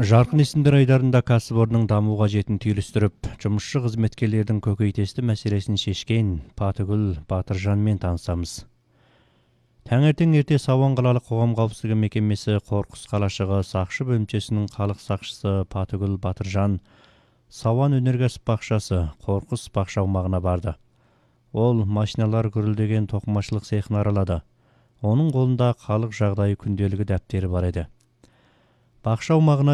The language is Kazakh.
Жарқын есімдер айдарында кәсіпорынның даму қажетін түйілістіріп, жұмысшы қызметкерлердің көкейтесті мәселесін шешкен Патыгүл Батыржанмен танысамыз. Таңертең ерте Сауан қалалық қоғам қауіпсіздігі мекемесі Қорқыс қалашығы сақшы бөлімшесінің халық сақшысы Патыгүл Батыржан Сауан өнеркәсіп бақшасы Қорқыс бақша аумағына барды. Ол машиналар гүрілдеген тоқымашылық цехын аралады. Оның қолында халық жағдайы күнделігі дәптері бар еді. Бақша аумағына